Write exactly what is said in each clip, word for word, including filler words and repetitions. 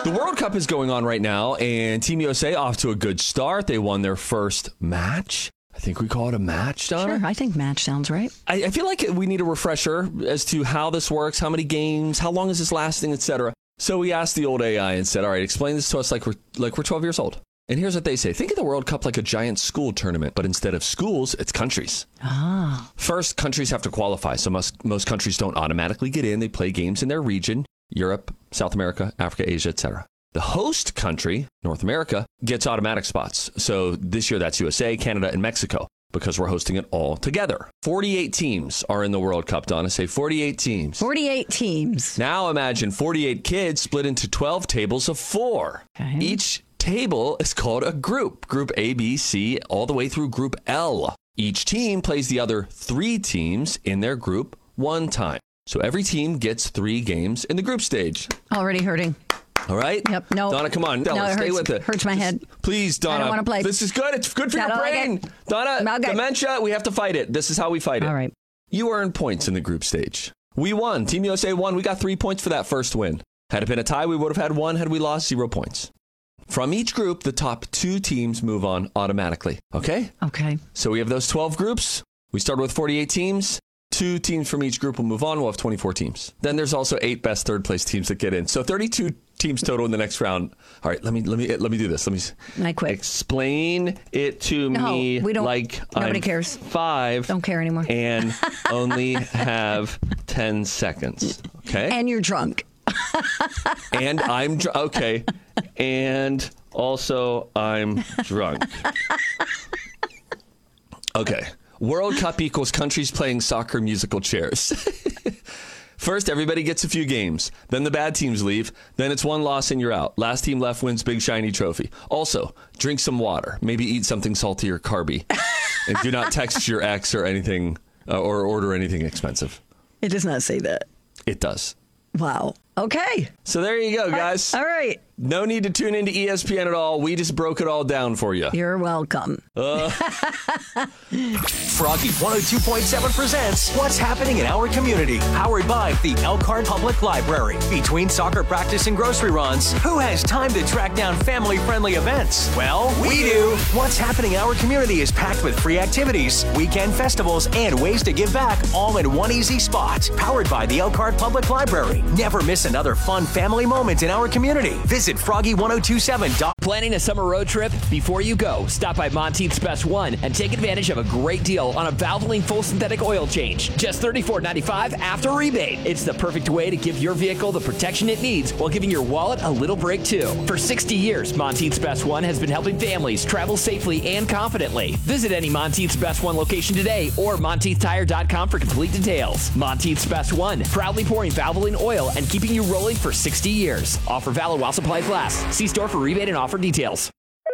The World Cup is going on right now, and Team U S A off to a good start. They won their first match. I think we call it a match, Donna. Sure, I think match sounds right. I, I feel like we need a refresher as to how this works, how many games, how long is this lasting, et cetera. So we asked the old A I and said, all right, explain this to us like we're like we're twelve years old. And here's what they say. Think of the World Cup like a giant school tournament, but instead of schools, it's countries. Ah. First, countries have to qualify. So most, most countries don't automatically get in. They play games in their region, Europe, South America, Africa, Asia, et cetera. The host country, North America, gets automatic spots. So this year, that's U S A, Canada, and Mexico, because we're hosting it all together. forty-eight teams are in the World Cup, Donna. Say forty-eight teams. forty-eight teams. Now imagine forty-eight kids split into twelve tables of four. Okay. Each table is called a group. Group A, B, C, all the way through Group L. Each team plays the other three teams in their group one time. So every team gets three games in the group stage. Already hurting. All right? Yep. No. Donna, come on. Donna, no, it stay hurts, with it. Hurts my Just, head. Please, Donna. I don't want to play. This is good. It's good for I your brain. Like Donna, okay. dementia, we have to fight it. This is how we fight it. All right. You earned points in the group stage. We won. Team U S A won. We got three points for that first win. Had it been a tie, we would have had one. Had we lost, zero points. From each group, the top two teams move on automatically. Okay? Okay. So we have those twelve groups. We started with forty-eight teams. Two teams from each group will move on. We'll have twenty-four teams. Then there's also eight best third place teams that get in. So thirty-two teams total in the next round. All right, let me let me let me do this. Let me I quit. Explain it to no, me we don't, like nobody I'm cares. five. Don't care anymore. And only have ten seconds. Okay? And you're drunk. And I'm dr- okay. And also I'm drunk. Okay. World Cup equals countries playing soccer musical chairs. First, everybody gets a few games. Then the bad teams leave. Then it's one loss and you're out. Last team left wins big shiny trophy. Also, drink some water. Maybe eat something salty or carby. And do not text your ex or anything uh, or order anything expensive. It does not say that. It does. Wow. Okay. So there you go, guys. All right. No need to tune into E S P N at all. We just broke it all down for you. You're welcome. Uh, Froggy one oh two point seven presents What's Happening in Our Community, powered by the Elkhart Public Library. Between soccer practice and grocery runs, who has time to track down family-friendly events? Well, we do. What's Happening in Our Community is packed with free activities, weekend festivals, and ways to give back, all in one easy spot. Powered by the Elkhart Public Library. Never miss another fun family moment in our community. Visit froggy ten twenty-seven dot com. Planning a summer road trip? Before you go, stop by Monteith's Best One and take advantage of a great deal on a Valvoline full synthetic oil change. Just thirty-four ninety-five after rebate. It's the perfect way to give your vehicle the protection it needs while giving your wallet a little break too. For sixty years, Monteith's Best One has been helping families travel safely and confidently. Visit any Monteith's Best One location today or monteith tire dot com for complete details. Monteith's Best One, proudly pouring Valvoline oil and keeping you rolling for sixty years. Offer valid while supplies last. See store for rebate and offer details.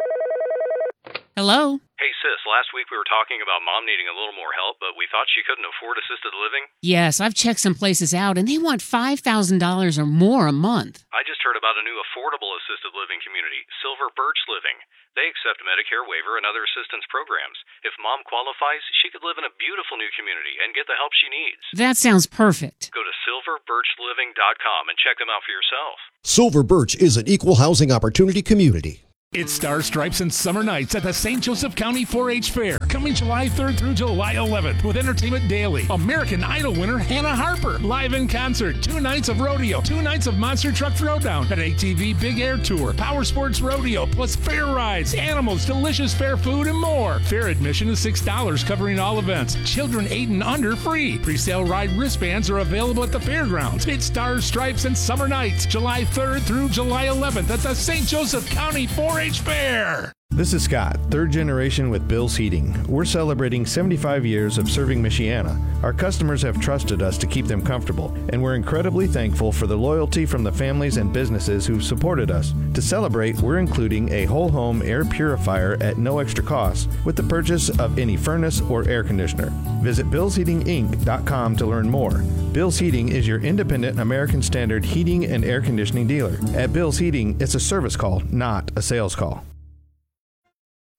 Hello? Hey, sis, last week we were talking about mom needing a little more help, but we thought she couldn't afford assisted living. Yes, I've checked some places out, and they want five thousand dollars or more a month. I just heard about a new affordable assisted living community, Silver Birch Living. They accept Medicare waiver and other assistance programs. If mom qualifies, she could live in a beautiful new community and get the help she needs. That sounds perfect. Go to silver birch living dot com and check them out for yourself. Silver Birch is an equal housing opportunity community. It's Stars, Stripes, and Summer Nights at the Saint Joseph County four H Fair, coming July third through July eleventh with Entertainment Daily. American Idol winner Hannah Harper, live in concert. Two nights of rodeo, two nights of Monster Truck Throwdown, an A T V Big Air Tour, Power Sports Rodeo, plus fair rides, animals, delicious fair food, and more. Fair admission is six dollars, covering all events. Children eight and under free. Presale ride wristbands are available at the fairgrounds. It's Stars, Stripes, and Summer Nights, July third through July eleventh at the Saint Joseph County four H Fair. This is Scott, third generation with Bill's Heating. We're celebrating seventy-five years of serving Michiana. Our customers have trusted us to keep them comfortable, and we're incredibly thankful for the loyalty from the families and businesses who've supported us. To celebrate, we're including a whole home air purifier at no extra cost with the purchase of any furnace or air conditioner. Visit bills heating inc dot com to learn more. Bill's Heating is your independent American Standard heating and air conditioning dealer. At Bill's Heating, it's a service call, not a sales call.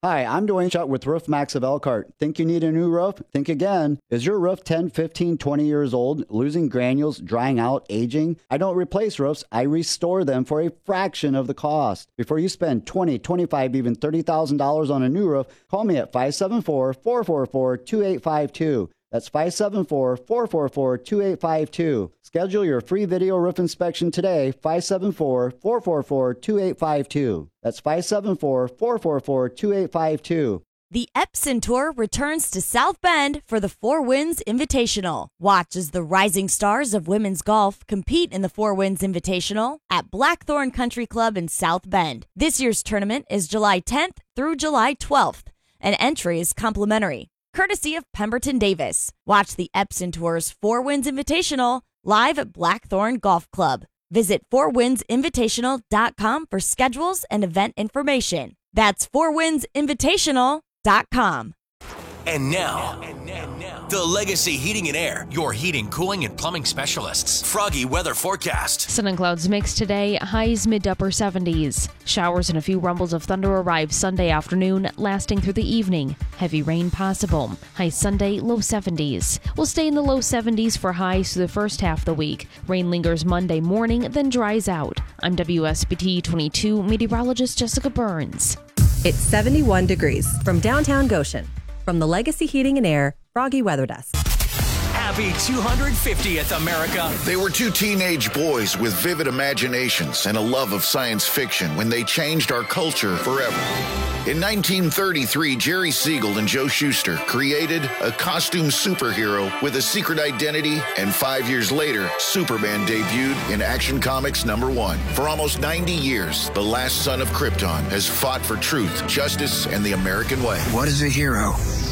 Hi, I'm Dwayne Shutt with Roof Max of Elkhart. Think you need a new roof? Think again. Is your roof ten, fifteen, twenty years old, losing granules, drying out, aging? I don't replace roofs, I restore them for a fraction of the cost. Before you spend twenty, twenty-five, even thirty thousand dollars on a new roof, call me at five seven four, four four four, two eight five two. That's five seven four, four four four, two eight five two. Schedule your free video roof inspection today, five seven four, four four four, two eight five two. That's five seven four, four four four, two eight five two. The Epson Tour returns to South Bend for the Four Winds Invitational. Watch as the rising stars of women's golf compete in the Four Winds Invitational at Blackthorn Country Club in South Bend. This year's tournament is July tenth through July twelfth, and entry is complimentary, courtesy of Pemberton Davis. Watch the Epson Tour's Four Winds Invitational live at Blackthorn Golf Club. Visit four winds invitational dot com for schedules and event information. That's four winds invitational dot com. And now, the Legacy Heating and Air, your heating, cooling, and plumbing specialists. Froggy weather forecast. Sun and clouds mixed today, highs mid to upper seventies. Showers and a few rumbles of thunder arrive Sunday afternoon, lasting through the evening. Heavy rain possible. High Sunday, low seventies. We'll stay in the low seventies for highs through the first half of the week. Rain lingers Monday morning, then dries out. I'm W S B T twenty-two meteorologist Jessica Burns. It's seventy-one degrees from downtown Goshen. From the Legacy Heating and Air Froggy Weather Desk. Happy two hundred fiftieth, America. They were two teenage boys with vivid imaginations and a love of science fiction when they changed our culture forever. In nineteen thirty-three, Jerry Siegel and Joe Shuster created a costume superhero with a secret identity, and five years later, Superman debuted in Action Comics number one. For almost ninety years, the last son of Krypton has fought for truth, justice, and the American way. What is a hero?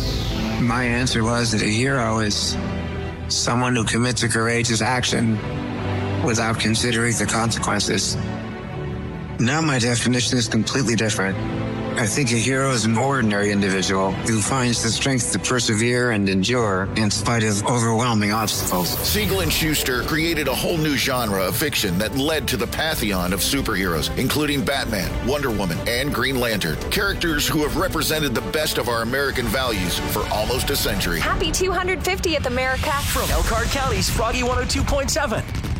My answer was that a hero is someone who commits a courageous action without considering the consequences. Now my definition is completely different. I think a hero is an ordinary individual who finds the strength to persevere and endure in spite of overwhelming obstacles. Siegel and Shuster created a whole new genre of fiction that led to the pantheon of superheroes, including Batman, Wonder Woman, and Green Lantern. Characters who have represented the best of our American values for almost a century. Happy two hundred fiftieth, America. From Elkhart County's Froggy one oh two point seven.